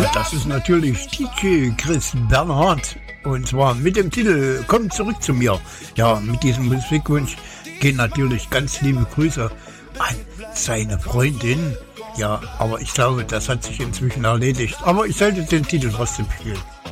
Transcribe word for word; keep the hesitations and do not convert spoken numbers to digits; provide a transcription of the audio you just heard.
Das ist natürlich D J Chris Bernhard und zwar mit dem Titel Komm zurück zu mir. Ja, mit diesem Musikwunsch gehen natürlich ganz liebe Grüße an seine Freundin. Ja, aber ich glaube, das hat sich inzwischen erledigt. Aber ich sollte den Titel trotzdem spielen.